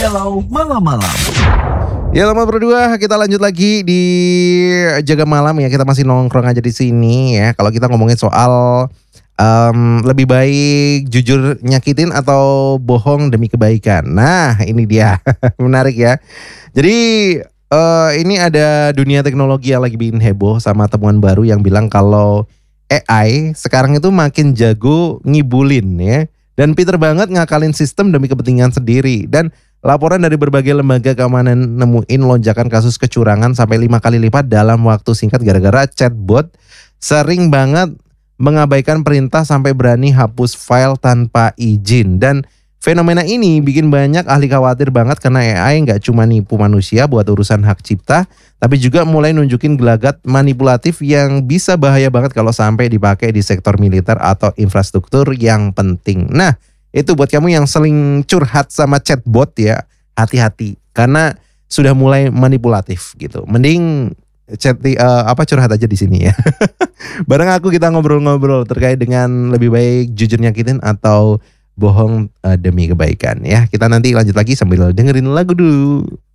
Galau malam-malam. Ya lama berdua, kita lanjut lagi di Jaga Malam ya. Kita masih nongkrong aja di sini ya. Kalau kita ngomongin soal lebih baik jujur nyakitin atau bohong demi kebaikan. Nah ini dia, menarik ya. Jadi ini ada dunia teknologi yang lagi bikin heboh sama temuan baru yang bilang kalau AI sekarang itu makin jago ngibulin ya. Dan pinter banget ngakalin sistem demi kepentingan sendiri. Dan laporan dari berbagai lembaga keamanan nemuin lonjakan kasus kecurangan sampai 5 kali lipat dalam waktu singkat gara-gara chatbot sering banget mengabaikan perintah sampai berani hapus file tanpa izin. Dan fenomena ini bikin banyak ahli khawatir banget karena AI nggak cuma nipu manusia buat urusan hak cipta, tapi juga mulai nunjukin gelagat manipulatif yang bisa bahaya banget kalau sampai dipakai di sektor militer atau infrastruktur yang penting. Nah, itu buat kamu yang sering curhat sama chatbot ya, hati-hati karena sudah mulai manipulatif gitu. Mending curhat aja di sini ya. Bareng aku kita ngobrol-ngobrol terkait dengan lebih baik jujur nyakitin atau bohong demi kebaikan ya. Kita nanti lanjut lagi sambil dengerin lagu dulu.